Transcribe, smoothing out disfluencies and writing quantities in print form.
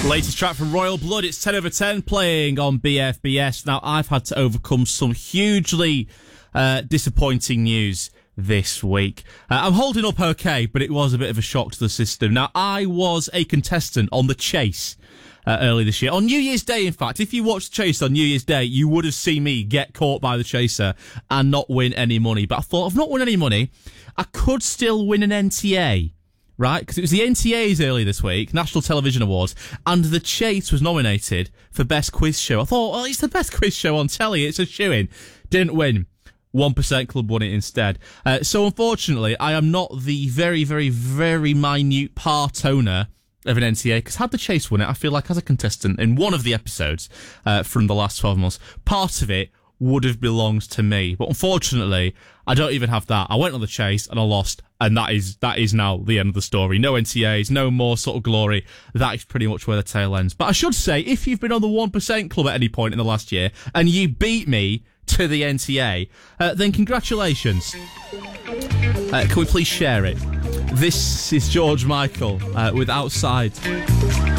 Latest track from Royal Blood, it's 10 over 10 playing on BFBS. Now, I've had to overcome some hugely disappointing news this week. I'm holding up okay, but it was a bit of a shock to the system. Now, I was a contestant on The Chase early this year. On New Year's Day, in fact, if you watched The Chase on New Year's Day, you would have seen me get caught by the chaser and not win any money. But I thought, I've not won any money, I could still win an NTA. Right, because it was the NTAs early this week, National Television Awards, and The Chase was nominated for Best Quiz Show. I thought, well, it's the best quiz show on telly, it's a shoo-in. Didn't win. 1% Club won it instead. So unfortunately, I am not the very, very, very minute part owner of an NTA, because had The Chase won it, I feel like as a contestant in one of the episodes from the last 12 months, part of it would have belonged to me. But unfortunately, I don't even have that. I went on The Chase and I lost, and that is now the end of the story. No NTAs, no more sort of glory. That is pretty much where the tale ends. But I should say, if you've been on the 1% Club at any point in the last year and you beat me to the NTA, then congratulations. Can we please share it? This is George Michael with Outside.